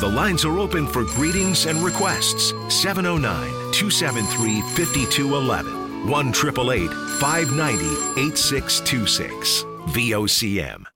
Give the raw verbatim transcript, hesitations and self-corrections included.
The lines are open for greetings and requests. seven oh nine, two seven three, five two one one. one eight eight eight, five nine zero, eight six two six. V O C M.